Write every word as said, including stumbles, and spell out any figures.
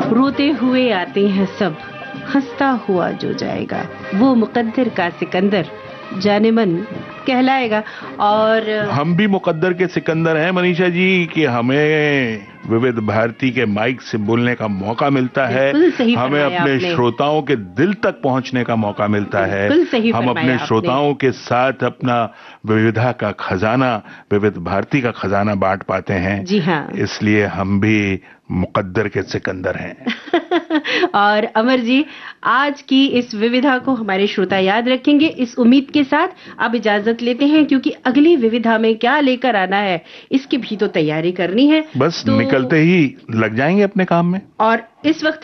रोते हुए आते हैं सब, हंसता हुआ जो जाएगा वो मुकद्दर का सिकंदर जाने मन कहलाएगा। और हम भी मुकद्दर के सिकंदर हैं मनीषा जी कि हमें विविध भारती के माइक से बोलने का मौका मिलता है, हमें अपने श्रोताओं के दिल तक पहुंचने का मौका मिलता है, हम अपने श्रोताओं के साथ अपना विविधा का खजाना, विविध भारती का खजाना बांट पाते हैं। जी हाँ, इसलिए हम भी मुकद्दर के सिकंदर हैं। और अमर जी, आज की इस विविधा को हमारे श्रोता याद रखेंगे इस उम्मीद के साथ अब इजाजत लेते हैं, क्योंकि अगली विविधा में क्या लेकर आना है इसकी भी तो तैयारी करनी है। बस तो निकलते ही लग जाएंगे अपने काम में। और इस वक्त